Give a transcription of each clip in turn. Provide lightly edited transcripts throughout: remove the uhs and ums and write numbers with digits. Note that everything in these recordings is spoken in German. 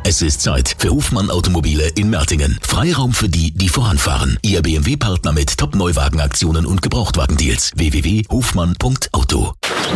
Es ist Zeit für Hofmann Automobile in Mertingen. Freiraum für die, die voranfahren. Ihr BMW-Partner mit Top-Neuwagenaktionen und Gebrauchtwagendeals. www.hofmann.auto.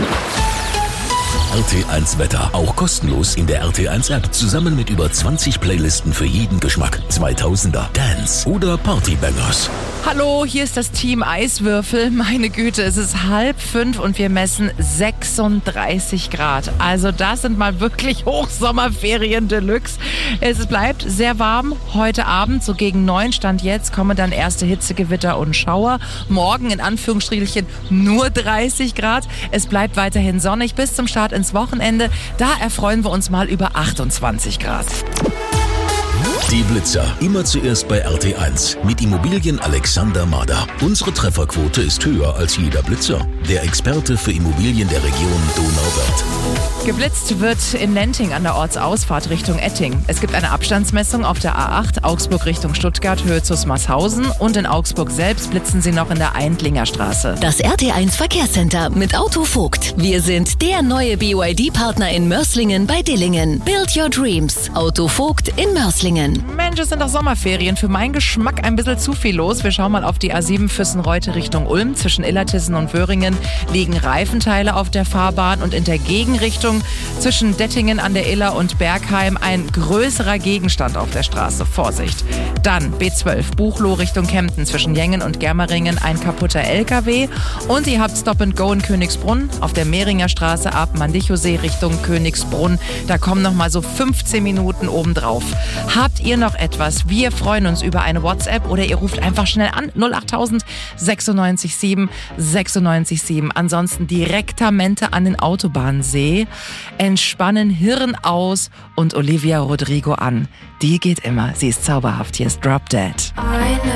RT1 Wetter. Auch kostenlos in der RT1-App. Zusammen mit über 20 Playlisten für jeden Geschmack. 2000er, Dance oder Partybangers. Hallo, hier ist das Team Eiswürfel. Meine Güte, es ist 4:30 und wir messen 36 Grad. Also das sind mal wirklich Hochsommerferien Deluxe. Es bleibt sehr warm. Heute Abend, so gegen 9 Stand jetzt, kommen dann erste Hitzegewitter und Schauer. Morgen in Anführungsstrichen nur 30 Grad. Es bleibt weiterhin sonnig bis zum Start ins Wochenende. Da erfreuen wir uns mal über 28 Grad. Die Blitzer. Immer zuerst bei RT1. Mit Immobilien Alexander Mader. Unsere Trefferquote ist höher als jeder Blitzer. Der Experte für Immobilien der Region Donauwörth. Geblitzt wird in Nenting an der Ortsausfahrt Richtung Etting. Es gibt eine Abstandsmessung auf der A8 Augsburg Richtung Stuttgart, Höhe Zusmarshausen. Und in Augsburg selbst blitzen sie noch in der Eindlinger Straße. Das RT1 Verkehrscenter mit Auto Vogt. Wir sind der neue BYD-Partner in Mörslingen bei Dillingen. Build your dreams. Auto Vogt in Mörslingen. Mensch, es sind doch Sommerferien. Für meinen Geschmack ein bisschen zu viel los. Wir schauen mal auf die A7 Füssen-Reute Richtung Ulm. Zwischen Illertissen und Wöhringen liegen Reifenteile auf der Fahrbahn. Und in der Gegenrichtung zwischen Dettingen an der Iller und Bergheim ein größerer Gegenstand auf der Straße. Vorsicht. Dann B12 Buchloh Richtung Kempten. Zwischen Jengen und Germeringen ein kaputter LKW. Und ihr habt Stop and Go in Königsbrunn. Auf der Mehringer Straße ab Mandichosee Richtung Königsbrunn. Da kommen noch mal so 15 Minuten obendrauf. Habt ihr noch etwas? Wir freuen uns über eine WhatsApp oder ihr ruft einfach schnell an 08000 96 7 96 7. Ansonsten Direktamente an den Autobahnsee. Entspannen, Hirn aus und Olivia Rodrigo an. Die geht immer. Sie ist zauberhaft. Hier ist Drop Dead.